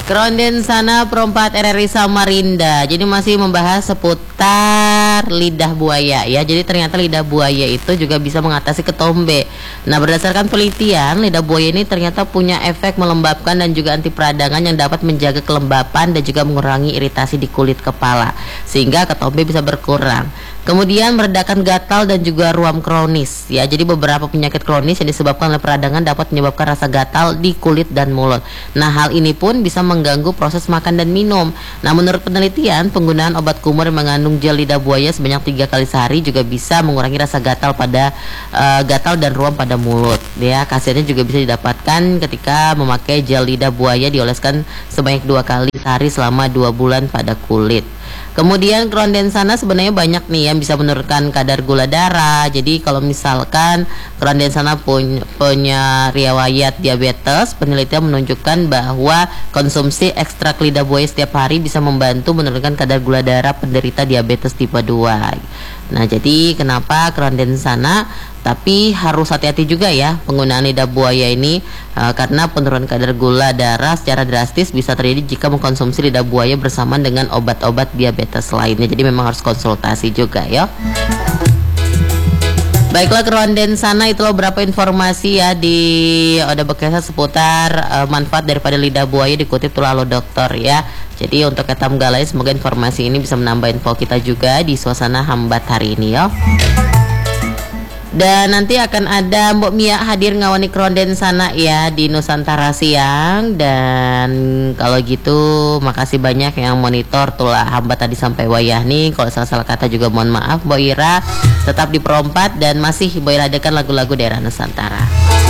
Kronden sana perempat RRI Samarinda. Jadi masih membahas seputar lidah buaya ya. Jadi ternyata lidah buaya itu juga bisa mengatasi ketombe. Nah, berdasarkan penelitian, lidah buaya ini ternyata punya efek melembabkan dan juga anti peradangan yang dapat menjaga kelembapan dan juga mengurangi iritasi di kulit kepala sehingga ketombe bisa berkurang. Kemudian meredakan gatal dan juga ruam kronis ya. Jadi beberapa penyakit kronis yang disebabkan oleh peradangan dapat menyebabkan rasa gatal di kulit dan mulut. Nah, hal ini pun bisa mengganggu proses makan dan minum. Nah, menurut penelitian, penggunaan obat kumur yang mengandung gel lidah buaya sebanyak 3 kali sehari juga bisa mengurangi rasa gatal pada gatal dan ruam pada mulut. Ya, khasiatnya juga bisa didapatkan ketika memakai gel lidah buaya dioleskan sebanyak 2 kali sehari selama 2 bulan pada kulit. Kemudian kronden sana sebenarnya banyak nih yang bisa menurunkan kadar gula darah. Jadi kalau misalkan kronden sana punya riwayat diabetes, penelitian menunjukkan bahwa konsumsi ekstrak lidah buaya setiap hari bisa membantu menurunkan kadar gula darah penderita diabetes tipe 2. Nah, jadi kenapa kronden sana? Tapi harus hati-hati juga ya penggunaan lidah buaya ini karena penurunan kadar gula darah secara drastis bisa terjadi jika mengkonsumsi lidah buaya bersamaan dengan obat-obat diabetes lainnya. Jadi memang harus konsultasi juga ya. Baiklah kronden sana, itulah beberapa informasi ya di Oda Bekesa seputar manfaat daripada lidah buaya dikutip Tulalo Dokter ya. Jadi untuk Ketam Galai, semoga informasi ini bisa menambah info kita juga di suasana hambat hari ini ya. Dan nanti akan ada Mbok Mia hadir ngawani kronden sana ya di Nusantara Siang. Dan kalau gitu makasih banyak yang monitor tulah hamba tadi sampai wayah nih. Kalau salah-salah kata juga mohon maaf. Mbok Ira tetap di perompat dan masih Mbok Ira hadirkan lagu-lagu daerah Nusantara.